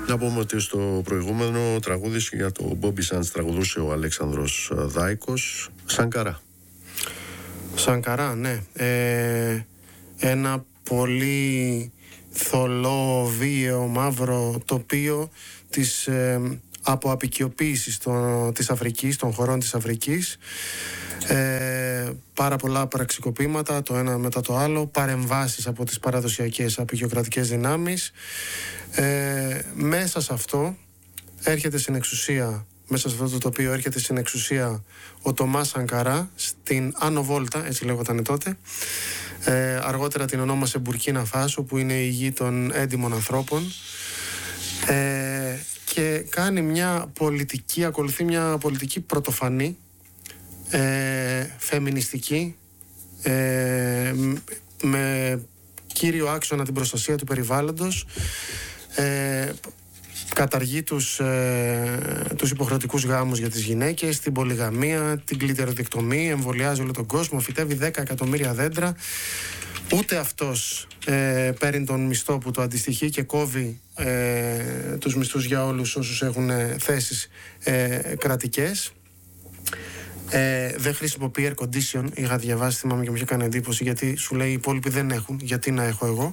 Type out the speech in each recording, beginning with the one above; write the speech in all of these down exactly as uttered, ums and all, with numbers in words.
Να πούμε ότι στο προηγούμενο τραγούδι για το Μπόμπι Σαντς τραγουδούσε ο Αλέξανδρος Δάικος. Σανκαρά. Σανκαρά, ναι. Ε, ένα πολύ θολό, βίαιο, μαύρο τοπίο της ε, αποαπικιοποίησης των, της Αφρικής, των χωρών της Αφρικής. Ε, πάρα πολλά πραξικοπήματα, το ένα μετά το άλλο, παρεμβάσεις από τις παραδοσιακές απικιοκρατικές δυνάμεις. Ε, μέσα σε αυτό έρχεται στην εξουσία, μέσα σε αυτό το τοπίο έρχεται στην εξουσία ο Τομάς Σανκαρά στην Άνω Βόλτα, έτσι λέγονταν τότε. Ε, αργότερα την ονόμασε Μπουρκίνα Φάσο, που είναι η γη των έντιμων ανθρώπων. Ε, και κάνει μια πολιτική, ακολουθεί μια πολιτική πρωτοφανή, ε, φεμινιστική, ε, με κύριο άξονα την προστασία του περιβάλλοντος. Ε, καταργεί τους, ε, τους υποχρεωτικούς γάμους για τις γυναίκες, την πολυγαμία, την κλιτεροδεικτομή, εμβολιάζει όλο τον κόσμο, φυτεύει δέκα εκατομμύρια δέντρα. Ούτε αυτός ε, παίρνει τον μισθό που το αντιστοιχεί και κόβει ε, τους μισθούς για όλους όσους έχουν ε, θέσεις ε, κρατικές. Ε, δεν χρησιμοποιεί air condition. Είχα διαβάσει, θυμάμαι, και μου είχε κάνει εντύπωση, γιατί σου λέει οι υπόλοιποι δεν έχουν, γιατί να έχω εγώ.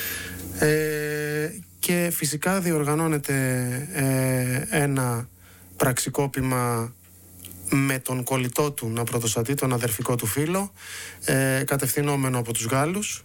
Ε, και φυσικά διοργανώνεται ε, ένα πραξικόπημα με τον κολλητό του να πρωτοστατεί, τον αδερφικό του φίλο, ε, κατευθυνόμενο από τους Γάλλους.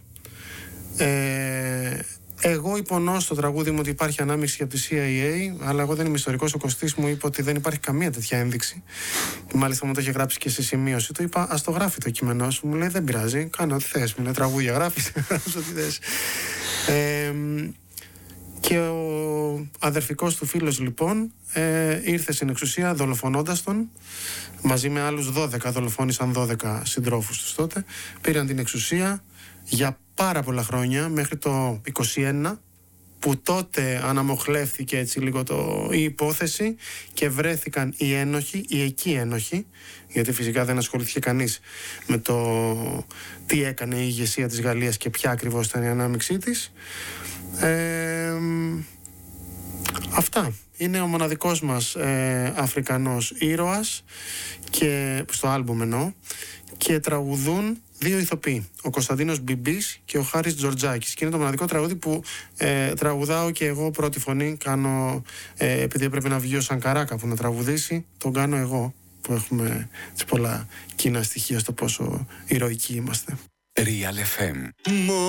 Ε, εγώ υπονώ στο τραγούδι μου ότι υπάρχει ανάμειξη από τη σι άι έι, αλλά εγώ δεν είμαι ιστορικός. Ο Κωστής μου είπε ότι δεν υπάρχει καμία τέτοια ένδειξη. Μάλιστα μου το είχε γράψει και σε σημείωση. Του είπα, ας το γράφει το κείμενό σου. Μου λέει, δεν πειράζει, κάνε ό,τι θες. Μου λέει, τραγούδια γράφεις, ό,τι θες. Ε, και ο αδερφικός του φίλος λοιπόν ε, ήρθε στην εξουσία δολοφονώντας τον. Μαζί με άλλους δώδεκα, δολοφόνησαν δώδεκα συντρόφους τους τότε. Πήραν την εξουσία για πάρα πολλά χρόνια, μέχρι το είκοσι ένα, που τότε αναμοχλεύθηκε έτσι λίγο το, η υπόθεση και βρέθηκαν οι ένοχοι, οι εκεί ένοχοι, γιατί φυσικά δεν ασχολήθηκε κανείς με το τι έκανε η ηγεσία της Γαλλίας και ποια ακριβώς ήταν η ανάμειξή της. Ε, αυτά. Είναι ο μοναδικός μας ε, Αφρικανός ήρωας, και στο άλμπουμ εννοώ, και τραγουδούν δύο ηθοποιοί, ο Κωνσταντίνος Μπιμπής και ο Χάρης Τζορτζάκης, και είναι το μοναδικό τραγούδι που ε, τραγουδάω και εγώ πρώτη φωνή. Κάνω, ε, επειδή έπρεπε να βγει ο Σανκαρά κάπου να τραγουδήσει, τον κάνω εγώ, που έχουμε έτσι πολλά κοινά στοιχεία στο πόσο ηρωικοί είμαστε. Real εφ εμ.